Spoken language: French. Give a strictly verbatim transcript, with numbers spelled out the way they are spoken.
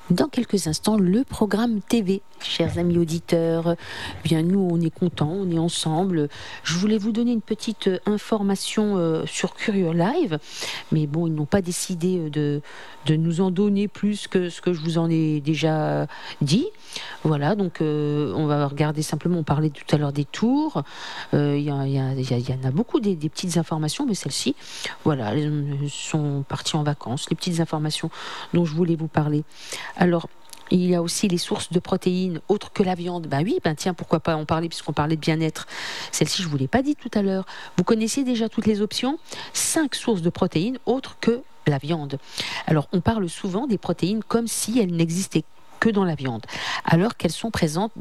Dans quelques instants, le programme T V. Chers amis auditeurs, bien nous, on est contents, on est ensemble. Je voulais vous donner une petite euh, information euh, sur Curieux Live, mais bon, ils n'ont pas décidé euh, de, de nous en donner plus que ce que je vous en ai déjà dit. Voilà, donc euh, on va regarder simplement, on parlait tout à l'heure des tours. Euh, Il y, a- il y a- il y a- il y en a beaucoup des, des petites informations, mais celles-ci, voilà, elles sont parties en vacances. Les petites informations dont je voulais vous parler. Alors, il y a aussi les sources de protéines autres que la viande. Ben oui, ben tiens, pourquoi pas en parler puisqu'on parlait de bien-être. Celle-ci, je ne vous l'ai pas dit tout à l'heure. Vous connaissez déjà toutes les options. Cinq sources de protéines autres que la viande. Alors, on parle souvent des protéines comme si elles n'existaient que dans la viande, alors qu'elles sont présentes